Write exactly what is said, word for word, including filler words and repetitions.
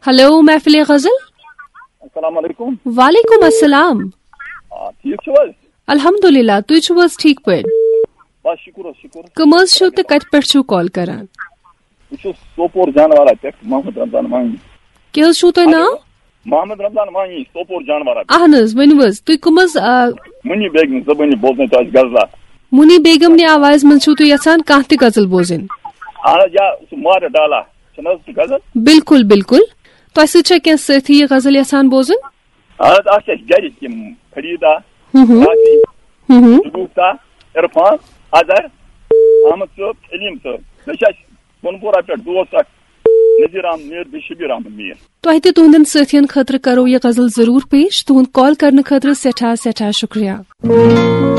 Hello महफिल गजल। अस्सलाम वालेकुम। वालेकुम अस्सलाम। ठीक छो? अल्हम्दुलिल्लाह, तुई छो ठीक पे? बस शुक्र शुक्र। कमज छो ते कत पे छो कॉल करान? सोपोर जानवारा पे मोहम्मद रमजान मानी। क्या छो तो नाम? मोहम्मद रमजान मानी सोपोर जानवारा। अहनज वनवज तुई कमज मुनी बेगम जबानी बोलने तो गजला। मुनी बेगम ने आवाज मन छो तु यसान काह ते गजल बोजन? हां या मार डाला छनस गजल। बिल्कुल बिल्कुल। तो सच के साथी ये गजल यसान बोजन? हां अच्छा गरी कि फरीदा हम्म हम्म सुबुता इरफान अदर अहमद साहब इलिम साहब बशा कोनपुरा पे दोस्त नजीर अहमद बिशबीर अहमद मीर। तो तुहदन साथियन खतर करो ये गजल जरूर पेश। तुहद कॉल करने खतर सेठा सेठा शुक्रिया।